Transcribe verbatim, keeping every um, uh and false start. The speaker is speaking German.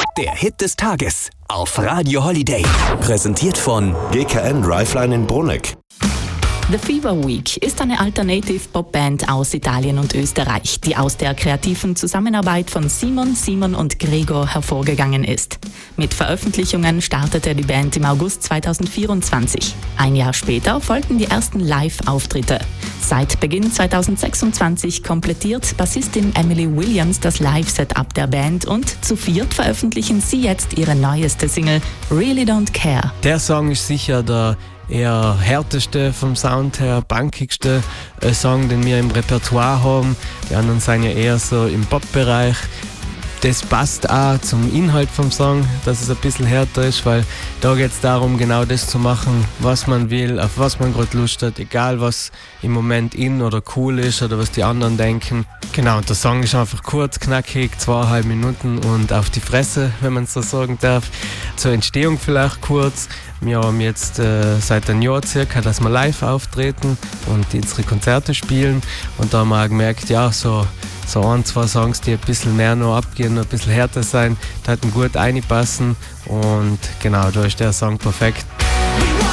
Der Hit des Tages auf Radio Holiday. Präsentiert von G K N Driveline in Bruneck. The Fever Week ist eine Alternative-Pop-Band aus Italien und Österreich, die aus der kreativen Zusammenarbeit von Simon, Simon und Gregor hervorgegangen ist. Mit Veröffentlichungen startete die Band im August zweitausendvierundzwanzig. Ein Jahr später folgten die ersten Live-Auftritte. Seit Beginn zweitausendsechsundzwanzig komplettiert Bassistin Emily Williams das Live-Setup der Band und zu viert veröffentlichen sie jetzt ihre neueste Single Really Don't Care. Der Song ist sicher der eher härteste vom Sound her, punkigste äh, Song, den wir im Repertoire haben. Die anderen sind ja eher so im Pop-Bereich. Das passt auch zum Inhalt vom Song, dass es ein bisschen härter ist, weil da geht es darum, genau das zu machen, was man will, auf was man gerade Lust hat, egal was im Moment in oder cool ist oder was die anderen denken. Genau, und der Song ist einfach kurz, knackig, zweieinhalb Minuten und auf die Fresse, wenn man es so sagen darf. Zur Entstehung vielleicht kurz. Wir haben jetzt äh, seit einem Jahr circa, dass wir live auftreten und unsere Konzerte spielen. Und da haben wir auch gemerkt, ja, so, so ein, zwei Songs, die ein bisschen mehr noch abgehen, ein bisschen härter sein, die hätten gut reinpassen. Und genau, da ist der Song perfekt.